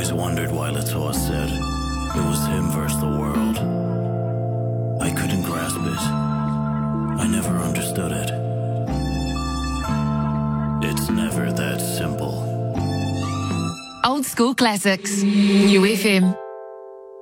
always wondered why Latour said it was him versus the world. I couldn't grasp it. I never understood it. It's never that simple. Old school classics. New FM.